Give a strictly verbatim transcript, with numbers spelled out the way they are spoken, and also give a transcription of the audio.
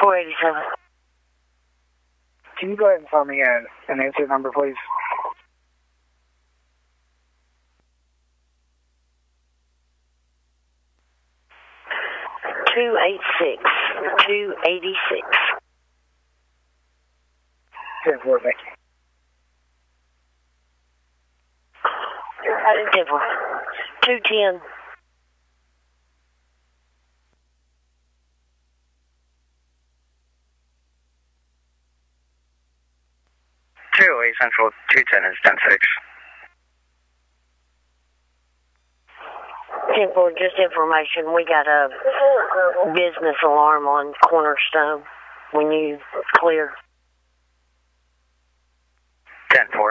four eighty-seven. Can you go ahead and tell me uh, an answer number, please? two eighty-six. two eighty-six. ten four, thank you. ten four. two ten. two oh eight Central, two ten is ten six. ten four, just information. We got a business alarm on Cornerstone when you clear. ten four.